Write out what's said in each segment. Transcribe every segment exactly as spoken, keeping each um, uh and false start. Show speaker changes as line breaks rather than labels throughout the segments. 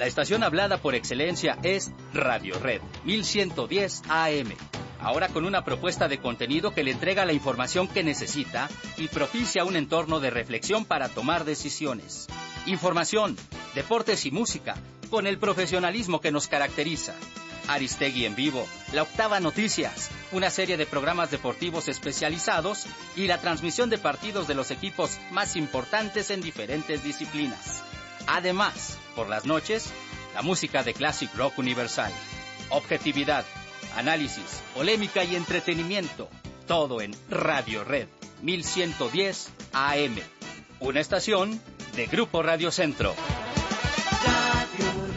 La estación hablada por excelencia es Radio Red mil ciento diez A M. Ahora con una propuesta de contenido que le entrega la información que necesita y propicia un entorno de reflexión para tomar decisiones. Información, deportes y música, con el profesionalismo que nos caracteriza. Aristegui en vivo, La Octava Noticias, una serie de programas deportivos especializados y la transmisión de partidos de los equipos más importantes en diferentes disciplinas. Además, por las noches, la música de Classic Rock Universal. Objetividad, análisis, polémica y entretenimiento. Todo en Radio Red mil ciento diez A M. Una estación de Grupo Radio Centro.
Radio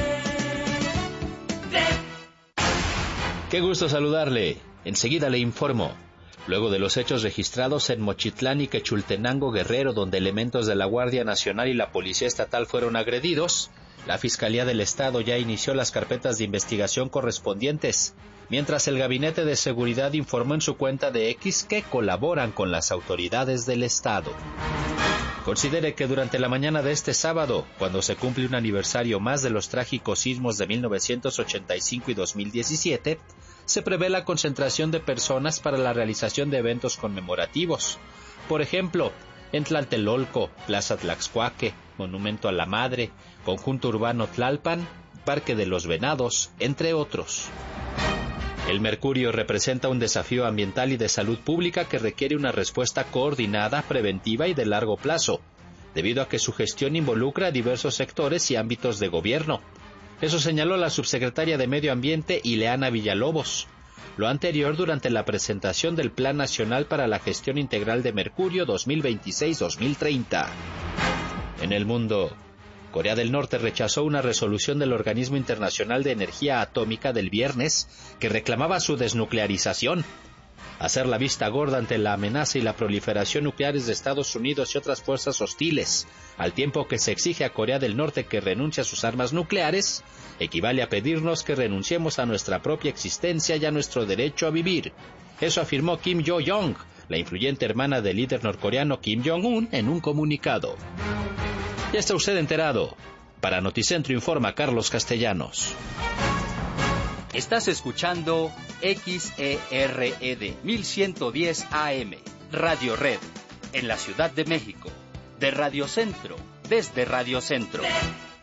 Red. Red.
Qué gusto saludarle. Enseguida le informo. Luego de los hechos registrados en Mochitlán y Quechultenango, Guerrero, donde elementos de la Guardia Nacional y la Policía Estatal fueron agredidos, la Fiscalía del Estado ya inició las carpetas de investigación correspondientes, mientras el Gabinete de Seguridad informó en su cuenta de X que colaboran con las autoridades del Estado. Considere que durante la mañana de este sábado, cuando se cumple un aniversario más de los trágicos sismos de mil novecientos ochenta y cinco y dos mil diecisiete, se prevé la concentración de personas para la realización de eventos conmemorativos. Por ejemplo, en Tlatelolco, Plaza Tlaxcuaque, Monumento a la Madre, Conjunto Urbano Tlalpan, Parque de los Venados, entre otros. El mercurio representa un desafío ambiental y de salud pública que requiere una respuesta coordinada, preventiva y de largo plazo, debido a que su gestión involucra a diversos sectores y ámbitos de gobierno. Eso señaló la subsecretaria de Medio Ambiente, Ileana Villalobos. Lo anterior durante la presentación del Plan Nacional para la Gestión Integral de Mercurio dos mil veintiséis a dos mil treinta. En el mundo, Corea del Norte rechazó una resolución del Organismo Internacional de Energía Atómica del viernes que reclamaba su desnuclearización. Hacer la vista gorda ante la amenaza y la proliferación nucleares de Estados Unidos y otras fuerzas hostiles, al tiempo que se exige a Corea del Norte que renuncie a sus armas nucleares, equivale a pedirnos que renunciemos a nuestra propia existencia y a nuestro derecho a vivir. Eso afirmó Kim Yo-jong, la influyente hermana del líder norcoreano Kim Jong-un, en un comunicado. Ya está usted enterado. Para Noticentro informa Carlos Castellanos.
Estás escuchando X E R E D mil ciento diez A M, Radio Red, en la Ciudad de México, de Radio Centro, desde Radio Centro.